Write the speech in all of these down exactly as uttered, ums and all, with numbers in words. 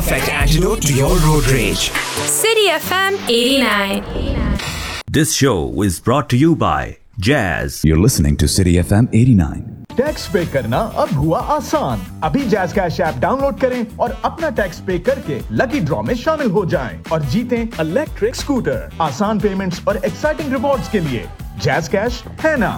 perfect antidote to your road rage. City F M eighty-nine. This show is brought to you by Jazz. You're listening to City F M eighty-nine. Tax पे करना अब हुआ आसान। अभी jazz cash app download करें और अपना tax पे करके लकी ड्रॉ में शामिल हो जाएं और जीतें इलेक्ट्रिक स्कूटर। आसान पेमेंट्स और एक्साइटिंग रिवॉर्ड्स के लिए जैज़ कैश है ना।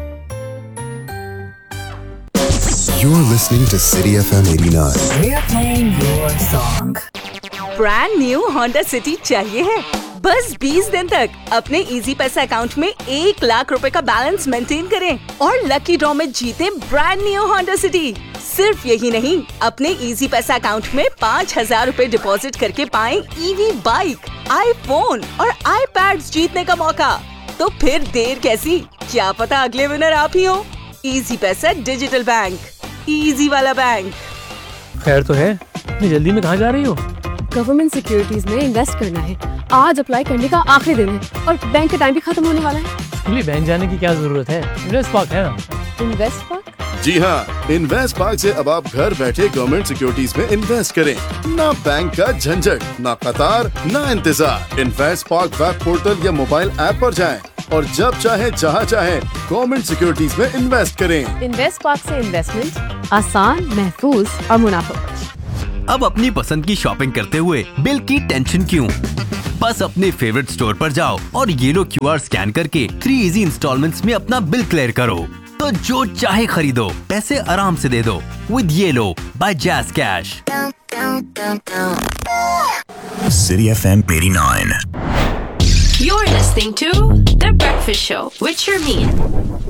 You're listening to City F M eighty-nine. We're playing your song. Brand new Honda city चाहिए है? बस बीस दिन तक अपने इजी पैसा अकाउंट में एक लाख रुपए का बैलेंस मेंटेन करें और लकी ड्रॉ में जीतें ब्रांड न्यू होंडा सिटी। सिर्फ यही नहीं, अपने इजी पैसा अकाउंट में पाँच हजार रूपए डिपॉजिट करके पाएं ईवी बाइक, आईफोन और आईपैड्स जीतने का मौका। तो फिर देर कैसी, क्या पता अगले विनर आप ही हो। इजी पैसा डिजिटल बैंक, इजी वाला बैंक। खैर तो है, इतनी जल्दी में कहाँ जा रही हो? गवर्नमेंट सिक्योरिटीज में इन्वेस्ट करना है। आज अप्लाई करने का आखिरी दिन है और बैंक का टाइम भी खत्म होने वाला है। इसलिए बैंक जाने की क्या जरूरत है, इन्वेस्ट पार्क है ना। Invest park? जी हाँ, इन्वेस्ट पार्क से अब आप घर बैठे गवर्नमेंट सिक्योरिटीज में इन्वेस्ट करें। ना बैंक का झंझट, ना कतार, ना इंतजार। इन्वेस्ट पार्क वेब पोर्टल या मोबाइल ऐप पर जाएं और जब चाहे जहाँ चाहे गवर्नमेंट सिक्योरिटीज में इन्वेस्ट करें। इन्वेस्ट पार्क से इन्वेस्टमेंट आसान, महफूज और मुनाफा। अब अपनी पसंद की शॉपिंग करते हुए बिल की टेंशन क्यों? बस अपने फेवरेट स्टोर पर जाओ और ये लो क्यू आर स्कैन करके थ्री इजी इंस्टॉलमेंट्स में अपना बिल क्लियर करो। तो जो चाहे खरीदो, पैसे आराम से दे दो विद ये लो bye jazz cash. City F M eighty-nine. You're listening to The Breakfast Show with Sharmeen.